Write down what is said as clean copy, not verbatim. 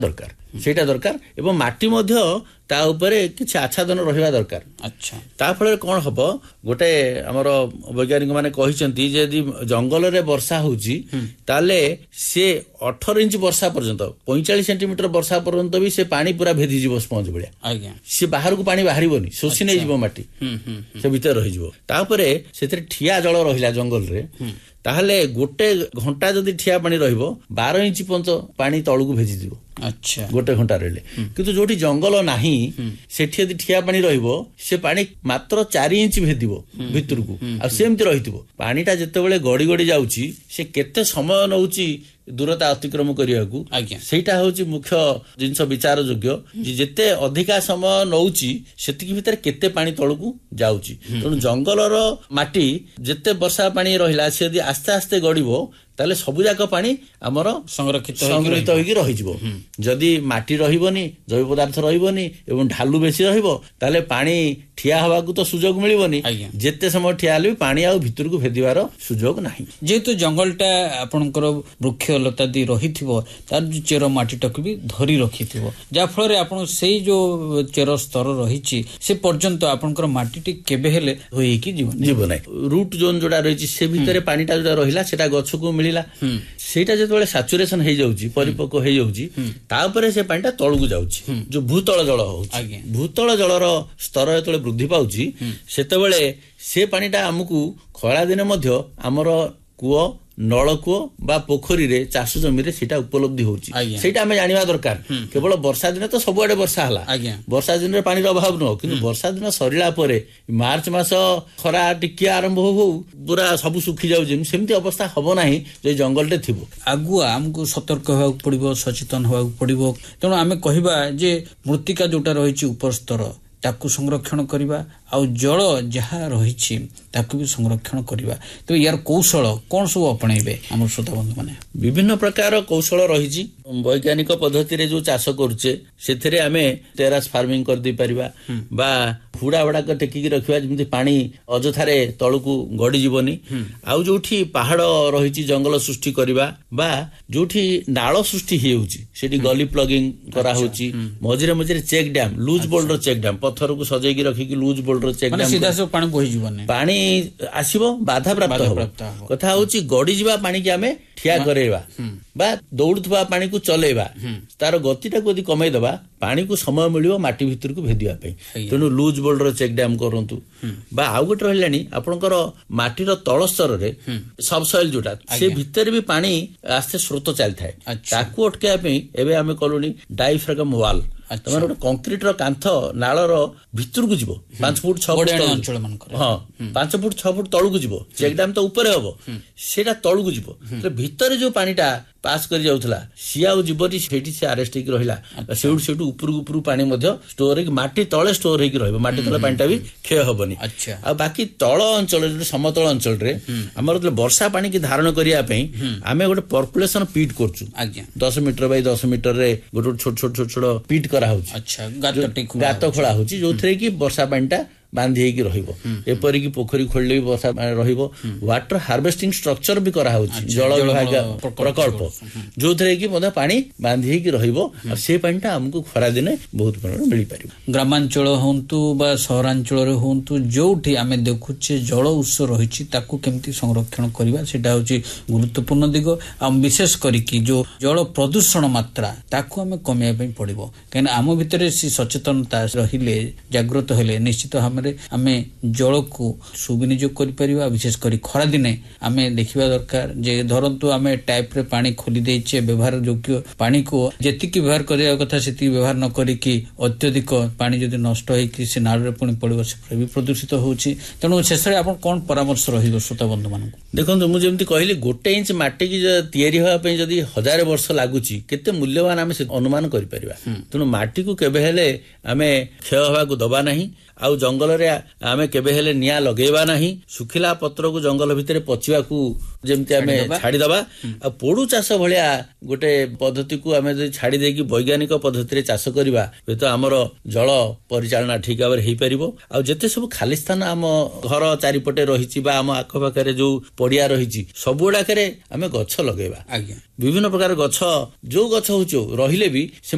ଦରକାର ସେଇଟା ଦରକାର ଏବଂ ମାଟି ମଧ୍ୟ ତା ଉପରେ କିଛି ଆଚ୍ଛାଦନ ରହିବା ଦରକାର। ଆଚ୍ଛା, ତା ଫଳରେ କଣ ହବ, ଗୋଟେ ଆମର ବୈଜ୍ଞାନିକ ମାନେ କହିଛନ୍ତି ଯେ ଯଦି ଜଙ୍ଗଲରେ ବର୍ଷା ହଉଛି ତାହେଲେ ସେ 18 ଇଞ୍ଚ ବର୍ଷା ପର୍ଯ୍ୟନ୍ତ 45 ସେଣ୍ଟିମିଟର ବର୍ଷା ପର୍ଯ୍ୟନ୍ତ ବି ସେ ପାଣି ପୁରା ଭେଦିଯିବ ସ୍ପଞ୍ଜ ଭଳିଆ। ଆଜ୍ଞା, ସେ ବାହାରକୁ ପାଣି ବାହାରିବନି, ଶୋଷି ନେଇଯିବ ମାଟି, ସେ ଭିତରେ ରହିଯିବ। ତାପରେ ସେଥିରେ ଠିଆ ଜଳ ରହିଲା ଜଙ୍ଗଲରେ, ତାହେଲେ ଗୋଟେ ଘଣ୍ଟା ଯଦି ଠିଆ ପାଣି ରହିବ 12 ଇଞ୍ଚ ପର୍ଯ୍ୟନ୍ତ ପାଣି ତଳକୁ ଭେଜିଯିବ। ଆଚ୍ଛା, ଗୋଟେ ଘଣ୍ଟା ରହିଲେ। କିନ୍ତୁ ଯୋଉଠି ଜଙ୍ଗଲ ନାହିଁ ସେଠି ଯଦି ଠିଆ ପାଣି ରହିବ ସେ ପାଣି ମାତ୍ର 4 ଇଞ୍ଚ ଭେଦିବ ଭିତରକୁ, ଆଉ ସେମିତି ରହିଥିବ। ପାଣିଟା ଯେତେବେଳେ ଗଡି ଗଡି ଯାଉଛି ସେ କେତେ ସମୟ ନଉଛି ଦୂରତା ଅତିକ୍ରମ କରିବାକୁ, ସେଇଟା ହଉଛି ମୁଖ୍ୟ ଜିନିଷ ବିଚାର ଯୋଗ୍ୟ। ଯେତେ ଅଧିକା ସମୟ ନଉଛି ସେତିକି ଭିତରେ କେତେ ପାଣି ତଳକୁ ଯାଉଛି। ତେଣୁ ଜଙ୍ଗଲର ମାଟି ଯେତେ ବର୍ଷା ପାଣି ରହିଲା ସେ ଯଦି ଆସ୍ତେ ଆସ୍ତେ ଗଡିବ ତାହେଲେ ସବୁଯାକ ପାଣି ଆମର ସଂରକ୍ଷିତ ହୋଇକି ରହିଯିବ। ଯଦି ମାଟି ରହିବନି, ଜୈବ ପଦାର୍ଥ ରହିବନି ଏବଂ ଢାଲୁ ବେଶୀ ରହିବ ତାହେଲେ ପାଣି ଠିଆ ହବାକୁ ତ ସୁଯୋଗ ମିଳିବନି। ଯେତେ ସମୟ ଠିଆ ହେଲେ ବି ପାଣି ଆଉ ଭିତରକୁ ଭେଦିବାର ସୁଯୋଗ ନାହିଁ। ଯେହେତୁ ଜଙ୍ଗଲଟା ଆପଣଙ୍କର ବୃକ୍ଷ ଲତା ଦେଇ ରହିଥିବ, ତାର ଯୋଉ ଚେର ମାଟିଟାକୁ ବି ଧରି ରଖିଥିବ, ଯାହାଫଳରେ ଆପଣ ସେଇ ଯୋଉ ଚେର ସ୍ତର ରହିଛି ସେ ପର୍ଯ୍ୟନ୍ତ ଆପଣଙ୍କର ମାଟିଟି କେବେ ହେଲେ ହୋଇକି ଯିବ ନାହିଁ। ରୁଟ୍ ଜୋନ୍ ଯୋଉଟା ରହିଛି ସେ ଭିତରେ ପାଣିଟା ଯୋଉଟା ରହିଲା ସେଟା ଗଛକୁ ମିଳିଲା, ସେଇଟା ଯେତେବେଳେ ସାଚୁରେସନ ହେଇଯାଉଛି, ପରିପକ୍ୱ ହେଇଯାଉଛି, ତାପରେ ସେ ପାଣିଟା ତଳକୁ ଯାଉଛି, ଯୋଉ ଭୂତଳ ଜଳ ହଉଛି। ଭୂତଳ ଜଳର ସ୍ତର ଯେତେବେଳେ ବୃଦ୍ଧି ପାଉଛି ସେତେବେଳେ ସେ ପାଣିଟା ଆମକୁ ଖରାଦିନେ ମଧ୍ୟ ଆମର କୂଅ, ନଳକୂଅ ବା ପୋଖରୀରେ, ଚାଷ ଜମିରେ ସେଇଟା ଉପଲବ୍ଧି ହଉଛି। ସେଇଟା ଆମେ ଜାଣିବା ଦରକାର। କେବଳ ବର୍ଷା ଦିନେ ତ ସବୁଆଡେ ବର୍ଷା ହେଲା, ବର୍ଷା ଦିନରେ ପାଣିର ଅଭାବ ନୁହଁ, କିନ୍ତୁ ବର୍ଷା ଦିନ ସରିଲା ପରେ ମାର୍ଚ୍ଚ ମାସ ଖରା ଟିକେ ଆରମ୍ଭ ହଉ ପୁରା ସବୁ ଶୁଖି ଯାଉଛି, ସେମିତି ଅବସ୍ଥା ହବ ନାହିଁ ଯଦି ଜଙ୍ଗଲଟେ ଥିବ। ଆଗୁଆ ଆମକୁ ସତର୍କ ହେବାକୁ ପଡିବ, ସଚେତନ ହେବାକୁ ପଡିବ। ତେଣୁ ଆମେ କହିବା ଯେ ମୃତ୍ତିକା ଯୋଉଟା ରହିଛି ଉପରସ୍ତର ତାକୁ ସଂରକ୍ଷଣ କରିବା, ଆଉ ଜଳ ଯାହା ରହିଛି ତାକୁ ବି ସଂରକ୍ଷଣ କରିବା। ତ ୟାର କୌଶଳ କଣ ସବୁ ଆପଣେଇବେ ଆମର ଶ୍ରୋତା ବନ୍ଧୁ ମାନେ? ବିଭିନ୍ନ ପ୍ରକାର କୌଶଳ ରହିଛି। ବୈଜ୍ଞାନିକ ପଦ୍ଧତିରେ ଯୋଉ ଚାଷ କରୁଛେ ସେଥିରେ ଆମେ ଟେରାସ ଫାର୍ମିଂ କରିଦେଇ ପାରିବା, ବା ହୁଡା ଗୁଡାକ ଟେକିକି ରଖିବା ଯେମିତି ପାଣି ଅଯଥାରେ ତଳକୁ ଗଡିଯିବନି। ଆଉ ଯୋଉଠି ପାହାଡ ରହିଛି ଜଙ୍ଗଲ ସୃଷ୍ଟି କରିବା, ବା ଯୋଉଠି ନାଳ ସୃଷ୍ଟି ହେଇଯାଉଛି ସେଠି ଗଲି ପ୍ଲଗିଂ କରାହଉଛି। ମଝିରେ ମଝିରେ check dam, lose boulder check dam, ପଥରକୁ ସଜେଇକି ରଖିକି ଲୁଜ୍ ବୋଲ୍ଡର ଚେକ୍ ଡ୍ୟାମ୍, ପାଣି ବୋହିଯିବନି, ପାଣି ଆସିବ ବାଧାପ୍ରାପ୍ତ ହବ। କଥା ହଉଛି ଗଡିଯିବା ପାଣିକି ଆମେ ଠିଆ କରେଇବା ବା ଦୌଡୁଥିବା ପାଣିକୁ ଚଲେଇବା, ତାର ଗତିଟାକୁ ଯଦି କମେଇଦବା ପାଣିକୁ ସମୟ ମିଳିବ ମାଟି ଭିତରକୁ ଭେଦିବା ପାଇଁ। ତେଣୁ ଲୁଜ୍ ବୋଲ୍ଡର ଚେକ୍ ଡ୍ୟାମ୍ କରନ୍ତୁ। ବା ଆଉ ଗୋଟେ ରହିଲାଣି ଆପଣଙ୍କର ମାଟିର ତଳ ସ୍ତରରେ ସବସଏଲ ଯୋଉଟା, ସେ ଭିତରେ ବି ପାଣି ଆସ୍ତେ ସ୍ରୋତ ଚାଲିଥାଏ, ତାକୁ ଅଟକେଇବା ପାଇଁ ଏବେ ଆମେ କଲୁଣି ଡାଇଫ୍ରାଗମ୍ ୱାଲ। ତମର ଗୋଟେ କଂକ୍ରିଟ ର କାନ୍ଥ ନାଳର ଭିତରକୁ ଯିବ 5 ଫୁଟ 6 ଫୁଟ, 5 ଫୁଟ 6 ଫୁଟ ତଳକୁ ଯିବ। ଚେକ୍ ଡ୍ୟାମ୍ ତ ଉପରେ ହବ, ସେଇଟା ତଳକୁ ଯିବ। ଭିତରେ ଯୋଉ ପାଣିଟା ପାସ୍ କରି ଯାଉଥିଲା ସିଏ ଆଉ ଯିବନି, ସେଇଠି ସେ ଆରେଷ୍ଟ ହେଇକି ରହିଲା। ସେଇଠୁ ଉପରକୁ ପାଣି ମଧ୍ୟ ଷ୍ଟୋର ହେଇକି ମାଟି ତଳେ ଷ୍ଟୋର ହେଇକି ରହିବ, ମାଟି ତଳେ ପାଣିଟା ବି କ୍ଷୟ ହବନି। ଆଉ ବାକି ତଳ ଅଞ୍ଚଳରେ, ସମତଳ ଅଞ୍ଚଳରେ ଆମର ବର୍ଷା ପାଣିକି ଧାରଣ କରିବା ପାଇଁ ଆମେ ଗୋଟେ ପର୍କୁଲେସନ ପିଟ୍ କରୁଛୁ। 10 ମିଟର ବାଇ 10 ମିଟରରେ ଗୋଟେ ଛୋଟ ଛୋଟ ପିଟ୍ କରାହଉଛି, ଗାତ ଖୋଳା ହଉଛି, ଯୋଉଥିରେ କି ବର୍ଷା ପାଣିଟା ବାନ୍ଧି ହେଇକି ରହିବ। ଏପରିକି ପୋଖରୀ ଖୋଳିଲେ ବି ବର୍ଷା ପାଣି ରହିବ। ୱାଟର ହାର୍ଭେଷ୍ଟିଂ ଷ୍ଟ୍ରକ୍ଚର ବି କରାହଉଛି, ଜଳ ବିଭାଗ ପ୍ରକଳ୍ପ, ଯୋଉଥିରେ କି ମଧ୍ୟ ପାଣି ବାନ୍ଧି ହେଇକି ରହିବ। ଆଉ ସେ ପାଣିଟା ଆମକୁ ଖରାଦିନେ ବହୁତ ପରିମାଣରେ ମିଳିପାରିବ। ଗ୍ରାମାଞ୍ଚଳ ହୁଅନ୍ତୁ ବା ସହରାଞ୍ଚଳରେ ହୁଅନ୍ତୁ, ଯୋଉଠି ଆମେ ଦେଖୁଛେ ଜଳ ଉତ୍ସ ରହିଛି ତାକୁ କେମିତି ସଂରକ୍ଷଣ କରିବା ସେଇଟା ହଉଛି ଗୁରୁତ୍ୱପୂର୍ଣ୍ଣ ଦିଗ। ଆଉ ବିଶେଷ କରିକି ଯୋଉ ଜଳ ପ୍ରଦୂଷଣ ମାତ୍ରା ତାକୁ ଆମେ କମେଇବା ପାଇଁ ପଡିବ, କାହିଁକିନା ଆମ ଭିତରେ ସେ ସଚେତନତା ରହିଲେ, ଜାଗ୍ରତ ହେଲେ ନିଶ୍ଚିତ ଭାବରେ ଆମେ ଜଳକୁ ସୁବିନିଯୋଗ କରିପାରିବା। ବିଶେଷ କରି ଖରାଦିନେ ଆମେ ଦେଖିବା ଦରକାର ଯେ ଧରନ୍ତୁ ଆମେ ଟାଇପରେ ପାଣି ଖୋଲି ଦେଇଛେ, ବ୍ୟବହାର ଯୋଗ୍ୟ ପାଣିକୁ ଯେତିକି ବ୍ୟବହାର କରିବା କଥା ସେତିକି ବ୍ୟବହାର ନ କରିକି ଅତ୍ୟଧିକ ପାଣି ଯଦି ନଷ୍ଟ ହେଇକି ସେ ନାଳରେ ପୁଣି ପଡିବ, ସେ ବି ପ୍ରଦୂଷିତ ହଉଛି। ତେଣୁ ଶେଷରେ ଆପଣ କଣ ପରାମର୍ଶ ରହିବ ଶ୍ରୋତା ବନ୍ଧୁ ମାନଙ୍କୁ? ଦେଖନ୍ତୁ, ମୁଁ ଯେମିତି କହିଲି 1 ଇଞ୍ଚ ମାଟିକି ତିଆରି ହେବା ପାଇଁ ଯଦି 1000 ବର୍ଷ ଲାଗୁଛି, କେତେ ମୂଲ୍ୟବାନ ଆମେ ଅନୁମାନ କରିପାରିବା। ତେଣୁ ମାଟିକୁ କେବେ ହେଲେ ଆମେ କ୍ଷୟ ହେବାକୁ ଦବା ନାହିଁ। ଆଉ ଜଙ୍ଗଲରେ ଆମେ କେବେ ହେଲେ ନିଆଁ ଲଗେଇବା ନାହିଁ। ଶୁଖିଲା ପତ୍ରକୁ ଜଙ୍ଗଲ ଭିତରେ ପଚିବାକୁ ଯେମିତି ଆମେ ଛାଡିଦବା। ଆଉ ପୋଡୁ ଚାଷ ଭଳିଆ ଗୋଟେ ପଦ୍ଧତିକୁ ଆମେ ଯଦି ଛାଡି ଦେଇକି ବୈଜ୍ଞାନିକ ପଦ୍ଧତିରେ ଚାଷ କରିବା, ହୁଏତ ଆମର ଜଳ ପରିଚାଳନା ଠିକ ଭାବରେ ହେଇପାରିବ। ଆଉ ଯେତେ ସବୁ ଖାଲି ସ୍ଥାନ ଆମ ଘର ଚାରିପଟେ ରହିଛି ବା ଆମ ଆଖପାଖରେ ଯୋଉ ପଡିଆ ରହିଛି, ସବୁ ଗୁଡାକରେ ଆମେ ଗଛ ଲଗେଇବା। ବିଭିନ୍ନ ପ୍ରକାର ଗଛ, ଯୋଉ ଗଛ ହଉଛି ରହିଲେ ବି ସେ